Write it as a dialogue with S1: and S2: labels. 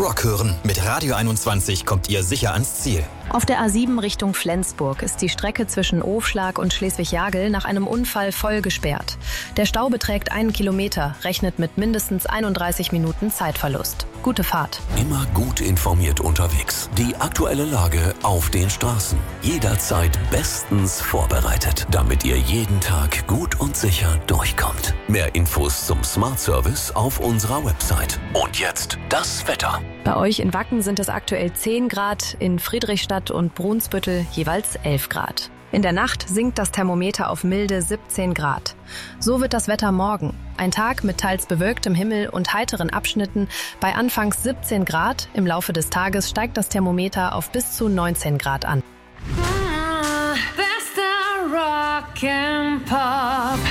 S1: Rock hören. Mit Radio 21 kommt ihr sicher ans Ziel.
S2: Auf der A7 Richtung Flensburg ist die Strecke zwischen Ofschlag und Schleswig-Jagel nach einem Unfall voll gesperrt. Der Stau beträgt 1 Kilometer, rechnet mit mindestens 31 Minuten Zeitverlust. Gute Fahrt.
S3: Immer gut informiert unterwegs. Die aktuelle Lage auf den Straßen. Jederzeit bestens vorbereitet, damit ihr jeden Tag gut und sicher durchkommt. Mehr Infos zum Smart Service auf unserer Website. Und jetzt das Wetter.
S2: Bei euch in Wacken sind es aktuell 10 Grad, in Friedrichstadt und Brunsbüttel jeweils 11 Grad. In der Nacht sinkt das Thermometer auf milde 17 Grad. So wird das Wetter morgen. Ein Tag mit teils bewölktem Himmel und heiteren Abschnitten bei anfangs 17 Grad. Im Laufe des Tages steigt das Thermometer auf bis zu 19 Grad an.
S4: Bester Rock and Pop.